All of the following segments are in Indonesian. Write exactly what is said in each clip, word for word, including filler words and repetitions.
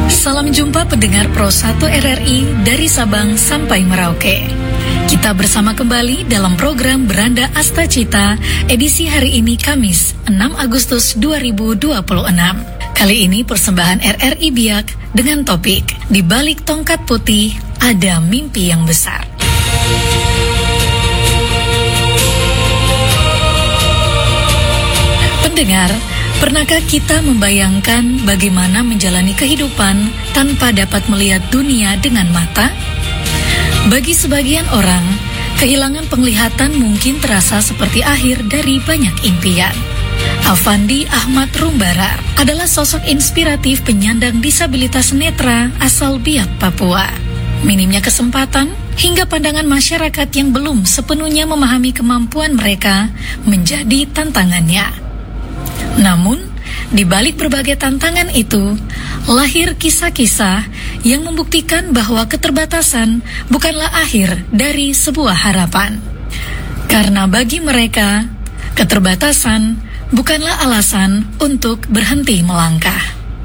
Salam jumpa pendengar Pro satu R R I dari Sabang sampai Merauke. Kita bersama kembali dalam program Beranda Astacita edisi hari ini Kamis enam Agustus dua ribu dua puluh enam. Kali ini persembahan R R I Biak dengan topik Di Balik Tongkat Putih Ada Mimpi Yang Besar. Pendengar, pernahkah kita membayangkan bagaimana menjalani kehidupan tanpa dapat melihat dunia dengan mata? Bagi sebagian orang, kehilangan penglihatan mungkin terasa seperti akhir dari banyak impian. Afandi Ahmad Rumbarar adalah sosok inspiratif penyandang disabilitas netra asal Biak, Papua. Minimnya kesempatan hingga pandangan masyarakat yang belum sepenuhnya memahami kemampuan mereka menjadi tantangannya. Namun, di balik berbagai tantangan itu, lahir kisah-kisah yang membuktikan bahwa keterbatasan bukanlah akhir dari sebuah harapan. Karena bagi mereka, keterbatasan bukanlah alasan untuk berhenti melangkah.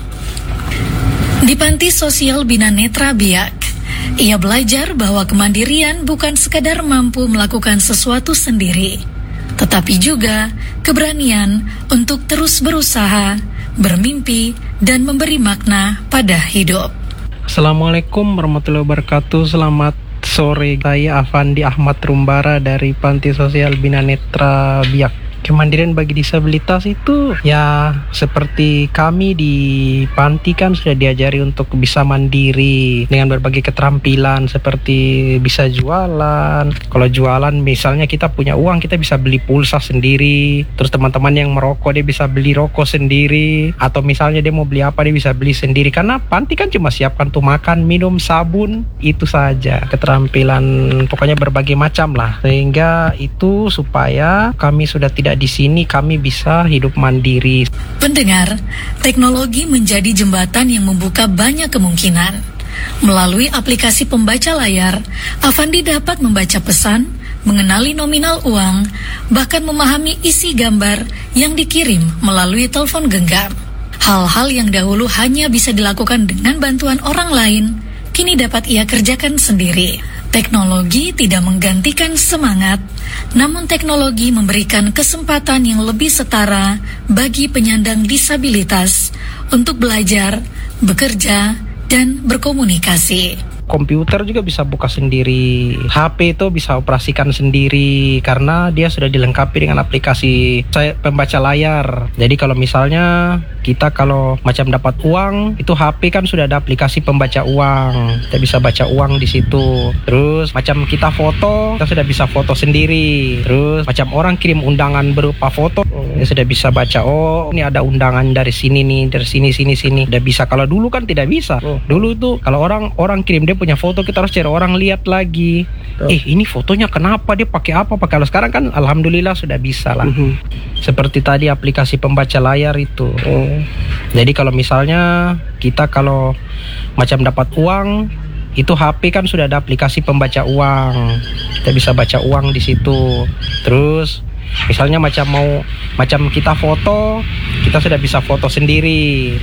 Di Panti Sosial Bina Netra Biak, ia belajar bahwa kemandirian bukan sekadar mampu melakukan sesuatu sendiri, tetapi juga keberanian untuk terus berusaha, bermimpi, dan memberi makna pada hidup. Assalamualaikum warahmatullahi wabarakatuh. Selamat sore, saya Afandi Ahmad Rumbara dari Panti Sosial Bina Netra Biak. Kemandirian bagi disabilitas itu ya seperti kami di panti kan sudah diajari untuk bisa mandiri dengan berbagai keterampilan seperti bisa jualan. Kalau jualan misalnya kita punya uang, kita bisa beli pulsa sendiri. Terus teman-teman yang merokok dia bisa beli rokok sendiri. Atau misalnya dia mau beli apa dia bisa beli sendiri. Karena panti kan cuma siapkan tuh makan, minum, sabun, itu saja. Keterampilan pokoknya berbagai macam lah. Sehingga itu supaya kami sudah tidak di sini, kami bisa hidup mandiri. Pendengar, teknologi menjadi jembatan yang membuka banyak kemungkinan. Melalui aplikasi pembaca layar, Afandi dapat membaca pesan, mengenali nominal uang, bahkan memahami isi gambar yang dikirim melalui telepon genggam. Hal-hal yang dahulu hanya bisa dilakukan dengan bantuan orang lain, kini dapat ia kerjakan sendiri. Teknologi tidak menggantikan semangat, namun teknologi memberikan kesempatan yang lebih setara bagi penyandang disabilitas untuk belajar, bekerja, dan berkomunikasi. Komputer juga bisa buka sendiri, H P itu bisa operasikan sendiri karena dia sudah dilengkapi dengan aplikasi saya pembaca layar. Jadi kalau misalnya kita kalau macam dapat uang, itu H P kan sudah ada aplikasi pembaca uang. Kita bisa baca uang di situ. Terus macam kita foto, kita sudah bisa foto sendiri. Terus macam orang kirim undangan berupa foto, kita sudah bisa baca, oh ini ada undangan dari sini nih, dari sini sini sini. Udah bisa. Kalau dulu kan tidak bisa. Dulu tuh kalau orang orang kirim dia punya foto, kita harus cari orang lihat lagi. Oh. Eh ini fotonya kenapa, dia pakai apa? Pakai. Kalau sekarang kan alhamdulillah sudah bisa lah. Uh-huh. Seperti tadi aplikasi pembaca layar itu. Oh. Jadi kalau misalnya kita kalau macam dapat uang, itu H P kan sudah ada aplikasi pembaca uang. Kita bisa baca uang di situ. Terus misalnya macam mau macam kita foto, kita sudah bisa foto sendiri.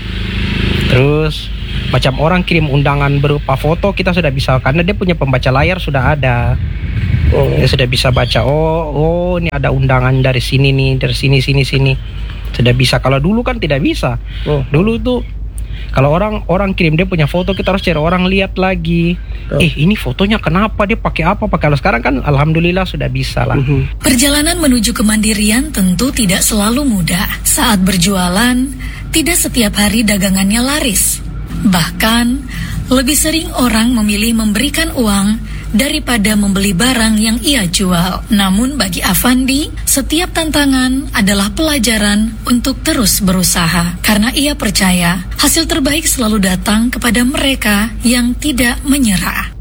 Terus macam orang kirim undangan berupa foto, kita sudah bisa karena dia punya pembaca layar sudah ada. Oh. Dia sudah bisa baca, oh oh ini ada undangan dari sini nih, dari sini sini sini. Sudah bisa. Kalau dulu kan tidak bisa. Oh. Dulu tuh kalau orang orang kirim dia punya foto, kita harus cari orang lihat lagi. Oh. Eh ini fotonya kenapa, dia pakai apa? Pakai. Kalau sekarang kan alhamdulillah sudah bisa lah. Uh-huh. Perjalanan menuju kemandirian tentu tidak selalu mudah. Saat berjualan, tidak setiap hari dagangannya laris. Bahkan, lebih sering orang memilih memberikan uang daripada membeli barang yang ia jual. Namun bagi Afandi, setiap tantangan adalah pelajaran untuk terus berusaha. Karena ia percaya, hasil terbaik selalu datang kepada mereka yang tidak menyerah.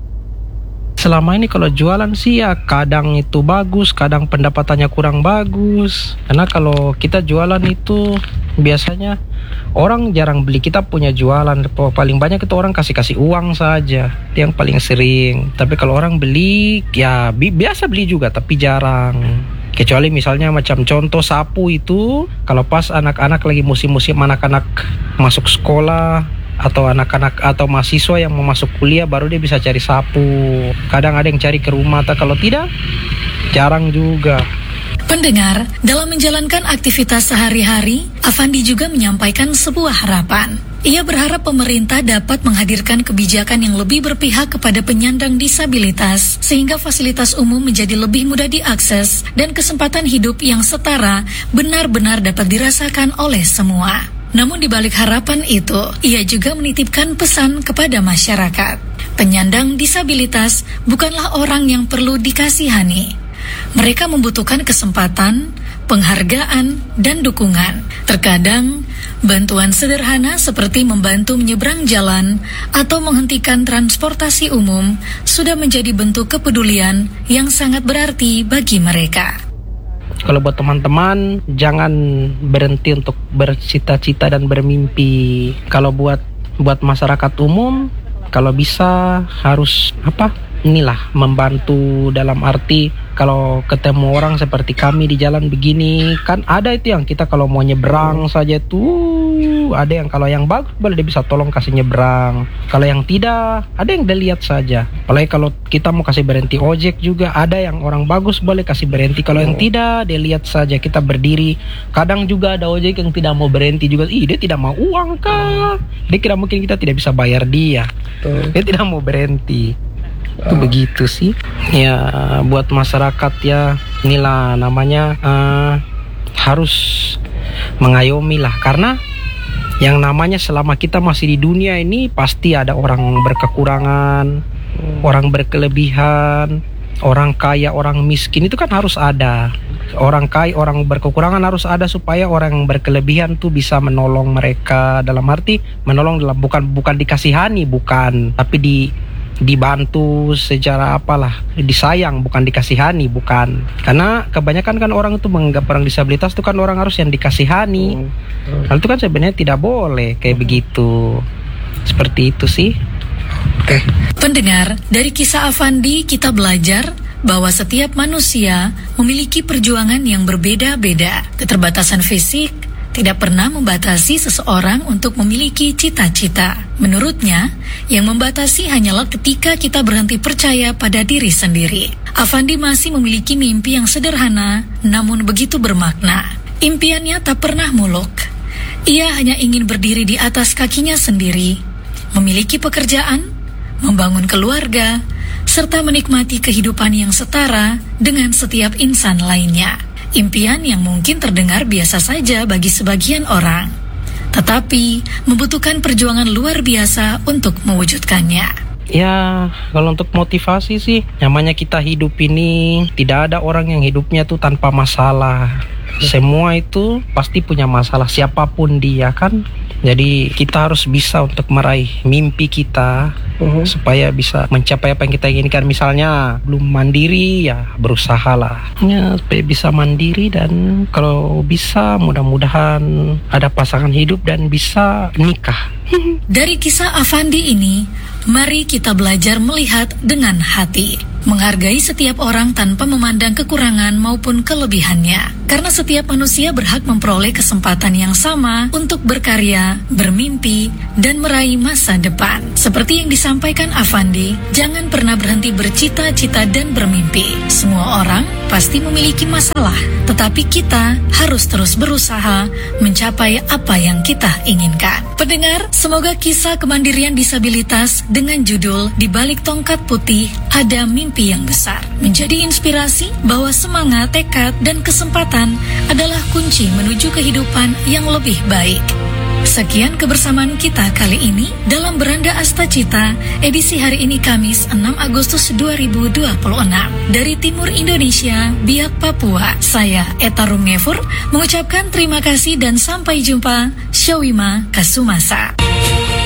Selama ini kalau jualan sih ya kadang itu bagus, kadang pendapatannya kurang bagus. Karena kalau kita jualan itu biasanya orang jarang beli. Kita punya jualan, paling banyak itu orang kasih-kasih uang saja, itu yang paling sering. Tapi kalau orang beli ya bi- biasa beli juga tapi jarang. Kecuali misalnya macam contoh sapu itu, kalau pas anak-anak lagi musim-musim anak-anak masuk sekolah, atau anak-anak atau mahasiswa yang mau masuk kuliah baru dia bisa cari sapu. Kadang ada yang cari ke rumah, atau kalau tidak jarang juga. Pendengar, dalam menjalankan aktivitas sehari-hari, Afandi juga menyampaikan sebuah harapan. Ia berharap pemerintah dapat menghadirkan kebijakan yang lebih berpihak kepada penyandang disabilitas, sehingga fasilitas umum menjadi lebih mudah diakses dan kesempatan hidup yang setara benar-benar dapat dirasakan oleh semua. Namun di balik harapan itu, ia juga menitipkan pesan kepada masyarakat. Penyandang disabilitas bukanlah orang yang perlu dikasihani. Mereka membutuhkan kesempatan, penghargaan, dan dukungan. Terkadang, bantuan sederhana seperti membantu menyeberang jalan atau menghentikan transportasi umum sudah menjadi bentuk kepedulian yang sangat berarti bagi mereka. Kalau buat teman-teman, jangan berhenti untuk bercita-cita dan bermimpi. Kalau buat buat masyarakat umum, kalau bisa harus apa? Inilah membantu dalam arti kalau ketemu orang seperti kami di jalan begini, kan ada itu yang kita kalau mau nyebrang saja tuh ada yang kalau yang bagus boleh dia bisa tolong kasih nyebrang. Kalau yang tidak, ada yang dia lihat saja. Apalagi kalau kita mau kasih berhenti ojek juga ada yang orang bagus boleh kasih berhenti. Kalau yang tidak, dia lihat saja kita berdiri. Kadang juga ada ojek yang tidak mau berhenti juga. Ih, dia tidak mau uang kah? Dia kira mungkin kita tidak bisa bayar dia. Dia tidak mau berhenti. Itu begitu sih. Ya buat masyarakat ya inilah namanya uh, harus mengayomi lah, karena yang namanya selama kita masih di dunia ini pasti ada orang berkekurangan, orang berkelebihan, orang kaya, orang miskin, itu kan harus ada. Orang kaya, orang berkekurangan harus ada supaya orang yang berkelebihan tuh bisa menolong mereka, dalam arti menolong dalam bukan bukan dikasihani, bukan, tapi di dibantu secara apalah, disayang, bukan dikasihani, bukan. Karena kebanyakan kan orang itu menganggap orang disabilitas itu kan orang harus yang dikasihani. Hmm. Hmm. Hal itu kan sebenarnya tidak boleh kayak hmm. begitu. Seperti itu sih. Oke. Okay. Pendengar, dari kisah Afandi kita belajar bahwa setiap manusia memiliki perjuangan yang berbeda-beda. Keterbatasan fisik tidak pernah membatasi seseorang untuk memiliki cita-cita. Menurutnya, yang membatasi hanyalah ketika kita berhenti percaya pada diri sendiri. Afandi masih memiliki mimpi yang sederhana, namun begitu bermakna. Impiannya tak pernah muluk. Ia hanya ingin berdiri di atas kakinya sendiri, memiliki pekerjaan, membangun keluarga, serta menikmati kehidupan yang setara dengan setiap insan lainnya. Impian yang mungkin terdengar biasa saja bagi sebagian orang, tetapi membutuhkan perjuangan luar biasa untuk mewujudkannya. Ya, kalau untuk motivasi sih, namanya kita hidup ini tidak ada orang yang hidupnya tuh tanpa masalah. Semua itu pasti punya masalah, siapapun dia kan. Jadi kita harus bisa untuk meraih mimpi kita, uh-huh. supaya bisa mencapai apa yang kita inginkan. Misalnya belum mandiri, ya berusahalah ya supaya bisa mandiri, dan kalau bisa mudah-mudahan ada pasangan hidup dan bisa nikah. Dari kisah Afandi ini, mari kita belajar melihat dengan hati, menghargai setiap orang tanpa memandang kekurangan maupun kelebihannya. Karena setiap manusia berhak memperoleh kesempatan yang sama untuk berkarya, bermimpi, dan meraih masa depan. Seperti yang disampaikan Afandi, jangan pernah berhenti bercita-cita dan bermimpi. Semua orang pasti memiliki masalah, tetapi kita harus terus berusaha mencapai apa yang kita inginkan. Pendengar, semoga kisah kemandirian disabilitas dengan judul Di Balik Tongkat Putih Ada Mimpi Yang Besar menjadi inspirasi bahwa semangat, tekad, dan kesempatan adalah kunci menuju kehidupan yang lebih baik. Sekian kebersamaan kita kali ini dalam Beranda Asta Cita, edisi hari ini Kamis enam Agustus dua ribu dua puluh enam. Dari Timur Indonesia, Biak Papua, saya Eta Rumngefur mengucapkan terima kasih dan sampai jumpa. Syawima Kasumasa.